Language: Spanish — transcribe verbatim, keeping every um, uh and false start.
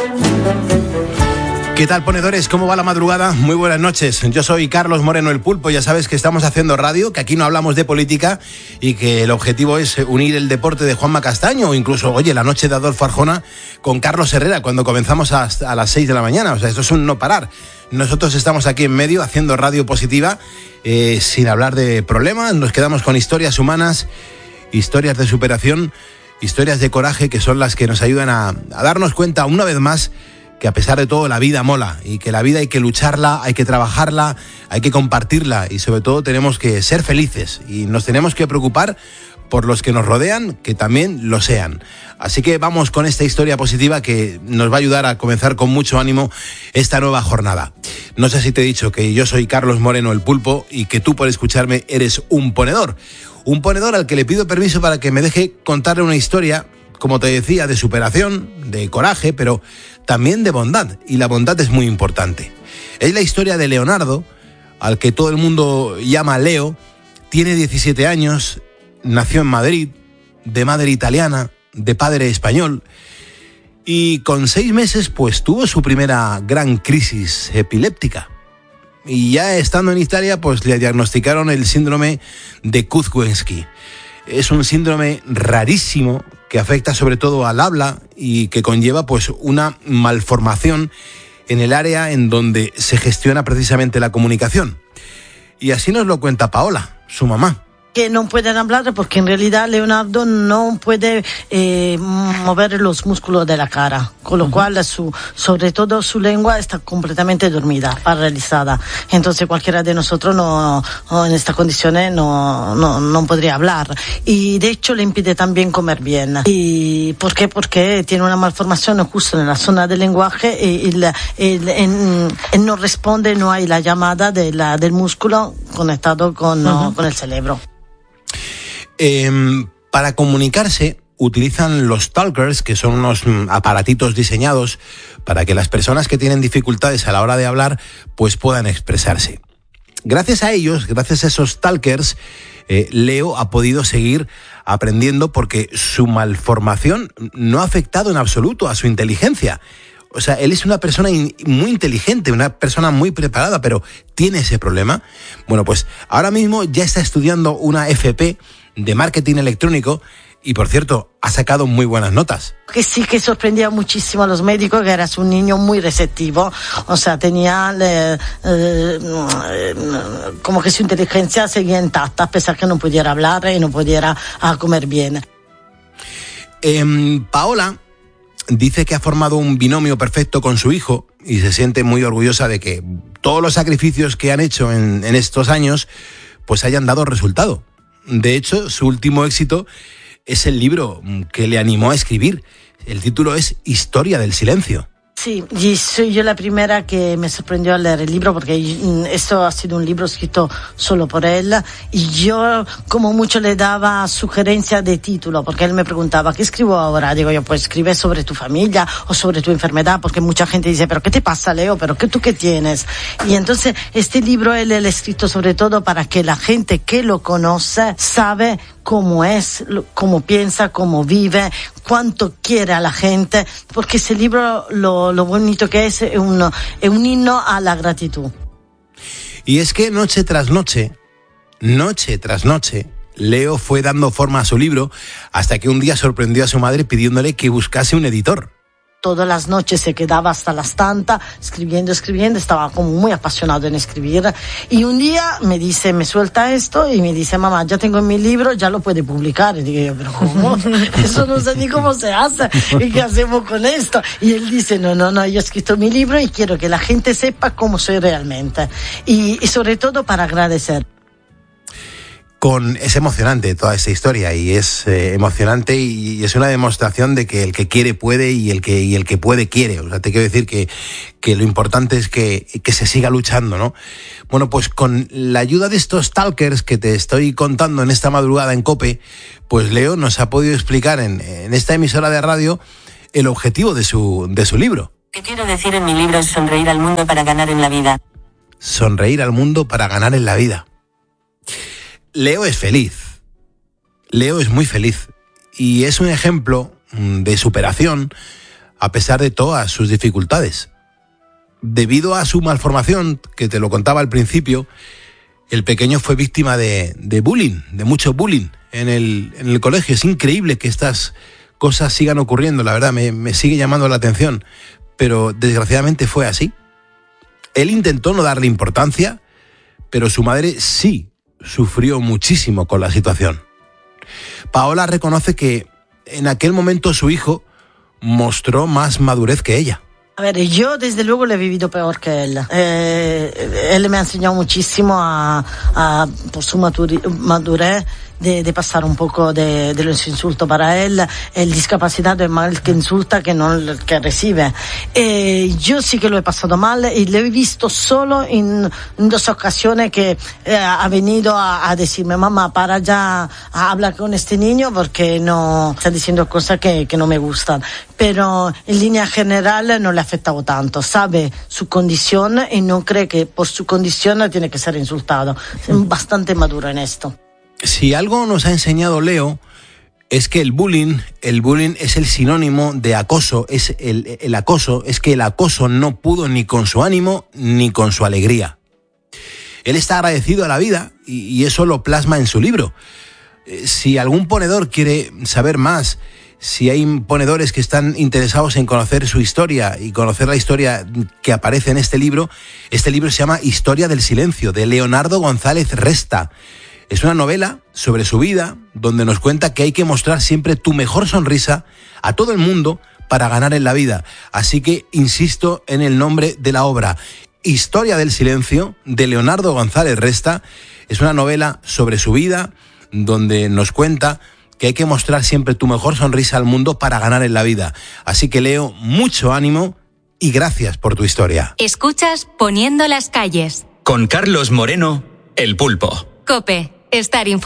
¿Qué tal, ponedores? ¿Cómo va la madrugada? Muy buenas noches. Yo soy Carlos Moreno el Pulpo. Ya sabes que estamos haciendo radio, que aquí no hablamos de política y que el objetivo es unir el deporte de Juanma Castaño o incluso, oye, la noche de Adolfo Arjona con Carlos Herrera cuando comenzamos a, a las seis de la mañana. O sea, esto es un no parar. Nosotros estamos aquí en medio haciendo radio positiva, eh, sin hablar de problemas. Nos quedamos con historias humanas, historias de superación, historias de coraje, que son las que nos ayudan a, a darnos cuenta una vez más que a pesar de todo la vida mola y que la vida hay que lucharla, hay que trabajarla, hay que compartirla y sobre todo tenemos que ser felices y nos tenemos que preocupar por los que nos rodean, que también lo sean. Así que vamos con esta historia positiva que nos va a ayudar a comenzar con mucho ánimo esta nueva jornada. No sé si te he dicho que yo soy Carlos Moreno el Pulpo y que tú por escucharme eres un ponedor. Un ponedor al que le pido permiso para que me deje contarle una historia, como te decía, de superación, de coraje, pero también de bondad, y la bondad es muy importante. Es la historia de Leonardo, al que todo el mundo llama Leo. Tiene diecisiete años, nació en Madrid, de madre italiana, de padre español, y con seis meses pues tuvo su primera gran crisis epiléptica. Y ya estando en Italia pues le diagnosticaron el síndrome de Kuczynski. Es un síndrome rarísimo que afecta sobre todo al habla y que conlleva pues una malformación en el área en donde se gestiona precisamente la comunicación. Y así nos lo cuenta Paola, su mamá. Que no pueden hablar porque en realidad Leonardo no puede eh, mover los músculos de la cara, con lo uh-huh. cual su, sobre todo su lengua está completamente dormida, paralizada. Entonces cualquiera de nosotros no, no en estas condiciones no, no, no podría hablar. Y de hecho le impide también comer bien. ¿Y por qué? Porque tiene una malformación justo en la zona del lenguaje y el, el, el, el no responde, no hay la llamada de la, del músculo conectado con, uh-huh. no, con el cerebro. Eh, para comunicarse utilizan los talkers, que son unos aparatitos diseñados para que las personas que tienen dificultades a la hora de hablar pues puedan expresarse. Gracias a ellos, gracias a esos talkers, eh, Leo ha podido seguir aprendiendo porque su malformación no ha afectado en absoluto a su inteligencia. O sea, él es una persona in- muy inteligente, una persona muy preparada, pero tiene ese problema. Bueno, pues ahora mismo ya está estudiando una F P de marketing electrónico y, por cierto, ha sacado muy buenas notas. Que sí que sorprendía muchísimo a los médicos, que eras un niño muy receptivo, o sea, tenía eh, eh, como que su inteligencia seguía intacta, a pesar que no pudiera hablar y no pudiera a comer bien. Eh, Paola dice que ha formado un binomio perfecto con su hijo y se siente muy orgullosa de que todos los sacrificios que han hecho en, en estos años pues hayan dado resultado. De hecho, su último éxito es el libro que le animó a escribir. El título es Historia del silencio. Sí, y soy yo la primera que me sorprendió al leer el libro porque esto ha sido un libro escrito solo por él y yo como mucho le daba sugerencia de título porque él me preguntaba ¿qué escribo ahora? Digo yo, pues escribe sobre tu familia o sobre tu enfermedad porque mucha gente dice ¿pero qué te pasa, Leo? ¿Pero qué tú qué tienes? Y entonces este libro él lo ha escrito sobre todo para que la gente que lo conoce sabe cómo es, cómo piensa, cómo vive, cuánto quiere a la gente, porque ese libro lo, lo bonito que es es un, es un himno a la gratitud. Y es que noche tras noche, noche tras noche, Leo fue dando forma a su libro hasta que un día sorprendió a su madre pidiéndole que buscase un editor. Todas las noches se quedaba hasta las tantas escribiendo, escribiendo, estaba como muy apasionado en escribir y un día me dice, me suelta esto y me dice, mamá, ya tengo mi libro, ya lo puede publicar. Y digo yo, pero ¿cómo? Eso no sé ni cómo se hace y qué hacemos con esto. Y él dice, no, no, no, yo he escrito mi libro y quiero que la gente sepa cómo soy realmente y, y sobre todo para agradecer. Con, es emocionante toda esta historia y es eh, emocionante y, y es una demostración de que el que quiere puede y el que, y el que puede quiere. O sea, te quiero decir que, que lo importante es que, que se siga luchando, ¿no? Bueno, pues con la ayuda de estos talkers que te estoy contando en esta madrugada en COPE, pues Leo nos ha podido explicar en, en esta emisora de radio el objetivo de su, de su libro. Lo que quiero decir en mi libro es sonreír al mundo para ganar en la vida. Sonreír al mundo para ganar en la vida. Leo es feliz, Leo es muy feliz y es un ejemplo de superación a pesar de todas sus dificultades. Debido a su malformación, que te lo contaba al principio, el pequeño fue víctima de, de bullying, de mucho bullying en el, en el colegio. Es increíble que estas cosas sigan ocurriendo, la verdad, me, me sigue llamando la atención, pero desgraciadamente fue así. Él intentó no darle importancia, pero su madre sí sufrió muchísimo con la situación. Paola reconoce que en aquel momento su hijo mostró más madurez que ella. A ver, yo desde luego lo he vivido peor que él. Eh, él me ha enseñado muchísimo a, a por su maturi- madurez de, de pasar un poco de, de los insultos para él. El discapacitado es más el que insulta que no el que recibe. Eh, yo sí que lo he pasado mal y lo he visto solo en, en dos ocasiones que eh, ha venido a, a decirme, mamá, para ya a hablar con este niño porque no está diciendo cosas que, que no me gustan. Pero en línea general no le ha afectado tanto. Sabe su condición y no cree que por su condición tiene que ser insultado. Es bastante maduro en esto. Si algo nos ha enseñado Leo es que el bullying, el bullying es el sinónimo de acoso, es el, el acoso, es que el acoso no pudo ni con su ánimo ni con su alegría. Él está agradecido a la vida y, y eso lo plasma en su libro. Si algún ponedor quiere saber más, si hay ponedores que están interesados en conocer su historia y conocer la historia que aparece en este libro, este libro se llama Historia del Silencio, de Leonardo González Resta. Es una novela sobre su vida, donde nos cuenta que hay que mostrar siempre tu mejor sonrisa a todo el mundo para ganar en la vida. Así que insisto en el nombre de la obra. Historia del Silencio, de Leonardo González Resta. Es una novela sobre su vida, donde nos cuenta que hay que mostrar siempre tu mejor sonrisa al mundo para ganar en la vida. Así que, Leo, mucho ánimo y gracias por tu historia. Escuchas Poniendo las calles. Con Carlos Moreno, El Pulpo. COPE. Estar informado.